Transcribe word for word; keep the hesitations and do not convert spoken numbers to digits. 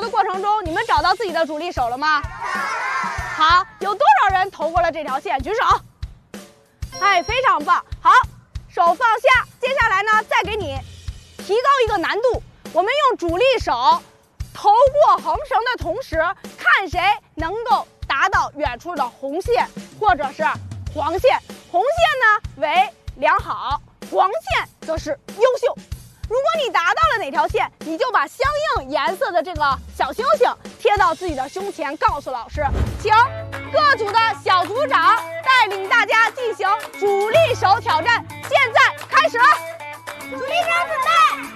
的过程中，你们找到自己的主力手了吗？好，有多少人投过了这条线？举手。哎，非常棒。好，手放下。接下来呢，再给你提高一个难度，我们用主力手投过横绳的同时，看谁能够达到远处的红线或者是黄线。红线呢为良好，黄线则是优秀。如果你达到了哪条线，你就把相应颜色的这个小星星贴到自己的胸前，告诉老师。请各组的小组长带领大家进行主力手挑战，现在开始。主力手准备。